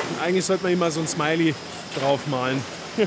Eigentlich sollte man immer so ein Smiley draufmalen.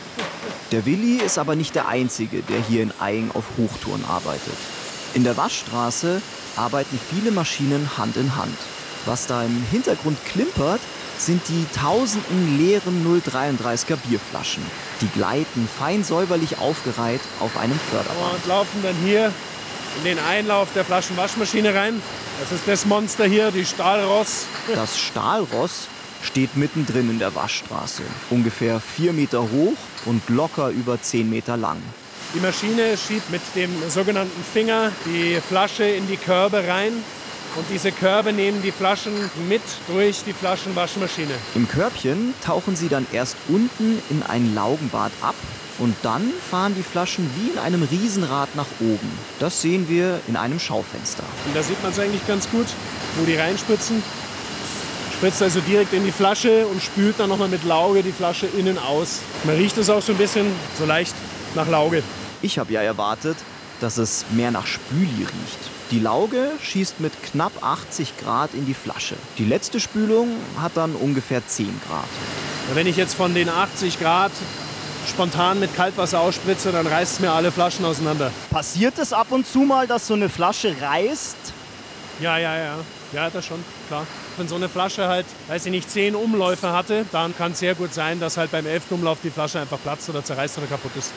Der Willi ist aber nicht der Einzige, der hier in Eying auf Hochtouren arbeitet. In der Waschstraße arbeiten viele Maschinen Hand in Hand. Was da im Hintergrund klimpert, sind die tausenden leeren 0,33er Bierflaschen. Die gleiten fein säuberlich aufgereiht auf einem Förderband. Und laufen dann hier in den Einlauf der Flaschenwaschmaschine rein. Das ist das Monster hier, die Stahlross. Das Stahlross steht mittendrin in der Waschstraße. Ungefähr 4 Meter hoch und locker über 10 Meter lang. Die Maschine schiebt mit dem sogenannten Finger die Flasche in die Körbe rein. Und diese Körbe nehmen die Flaschen mit durch die Flaschenwaschmaschine. Im Körbchen tauchen sie dann erst unten in ein Laugenbad ab und dann fahren die Flaschen wie in einem Riesenrad nach oben. Das sehen wir in einem Schaufenster. Und da sieht man es eigentlich ganz gut, wo die reinspritzen. Spritzt also direkt in die Flasche und spült dann nochmal mit Lauge die Flasche innen aus. Man riecht es auch so ein bisschen so leicht nach Lauge. Ich habe ja erwartet, dass es mehr nach Spüli riecht. Die Lauge schießt mit knapp 80 Grad in die Flasche. Die letzte Spülung hat dann ungefähr 10 Grad. Wenn ich jetzt von den 80 Grad spontan mit Kaltwasser ausspritze, dann reißt es mir alle Flaschen auseinander. Passiert es ab und zu mal, dass so eine Flasche reißt? Ja. Ja, das schon, klar. Wenn so eine Flasche halt, weiß ich nicht, 10 Umläufe hatte, dann kann es sehr gut sein, dass halt beim 11. Umlauf die Flasche einfach platzt oder zerreißt oder kaputt ist.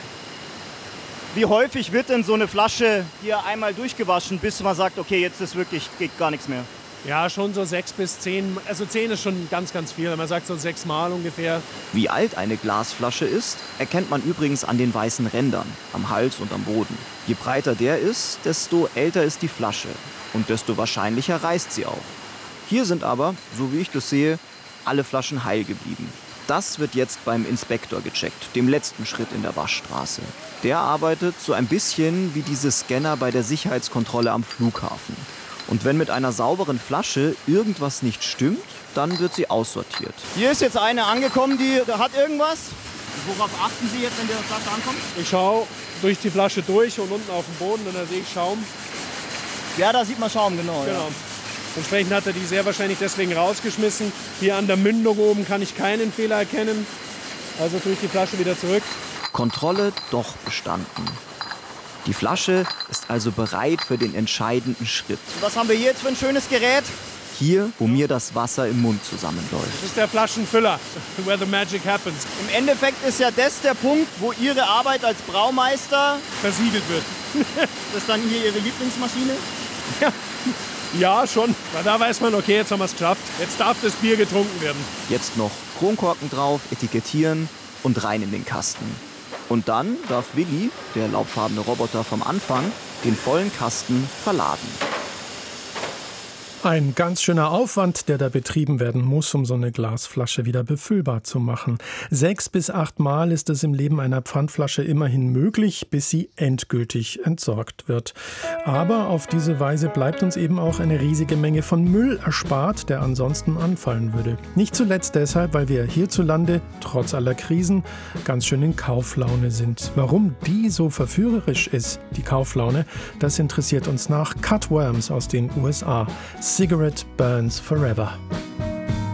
Wie häufig wird denn so eine Flasche hier einmal durchgewaschen, bis man sagt, okay, jetzt ist wirklich, geht gar nichts mehr? Ja, schon so 6 bis 10. Also 10 ist schon ganz, ganz viel. Man sagt so 6 Mal ungefähr. Wie alt eine Glasflasche ist, erkennt man übrigens an den weißen Rändern, am Hals und am Boden. Je breiter der ist, desto älter ist die Flasche und desto wahrscheinlicher reißt sie auch. Hier sind aber, so wie ich das sehe, alle Flaschen heil geblieben. Das wird jetzt beim Inspektor gecheckt, dem letzten Schritt in der Waschstraße. Der arbeitet so ein bisschen wie diese Scanner bei der Sicherheitskontrolle am Flughafen. Und wenn mit einer sauberen Flasche irgendwas nicht stimmt, dann wird sie aussortiert. Hier ist jetzt eine angekommen, die hat irgendwas. Worauf achten Sie jetzt, wenn die Flasche ankommt? Ich schaue durch die Flasche durch und unten auf dem Boden und da sehe ich Schaum. Ja, da sieht man Schaum, genau. Genau. Ja. Entsprechend hat er die sehr wahrscheinlich deswegen rausgeschmissen. Hier an der Mündung oben kann ich keinen Fehler erkennen. Also tue ich die Flasche wieder zurück. Kontrolle doch bestanden. Die Flasche ist also bereit für den entscheidenden Schritt. Was haben wir hier jetzt für ein schönes Gerät? Hier, wo mir das Wasser im Mund zusammenläuft. Das ist der Flaschenfüller, where the magic happens. Im Endeffekt ist ja das der Punkt, wo Ihre Arbeit als Braumeister, Versiegelt wird. das ist dann hier Ihre Lieblingsmaschine? Ja, schon. Weil da weiß man, okay, jetzt haben wir es geschafft. Jetzt darf das Bier getrunken werden. Jetzt noch Kronkorken drauf, etikettieren und rein in den Kasten. Und dann darf Willi, der laubfarbene Roboter vom Anfang, den vollen Kasten verladen. Ein ganz schöner Aufwand, der da betrieben werden muss, um so eine Glasflasche wieder befüllbar zu machen. 6 bis 8 Mal ist es im Leben einer Pfandflasche immerhin möglich, bis sie endgültig entsorgt wird. Aber auf diese Weise bleibt uns eben auch eine riesige Menge von Müll erspart, der ansonsten anfallen würde. Nicht zuletzt deshalb, weil wir hierzulande, trotz aller Krisen, ganz schön in Kauflaune sind. Warum die so verführerisch ist, die Kauflaune, das interessiert uns nach Cutworms aus den USA. Cigarette Burns Forever.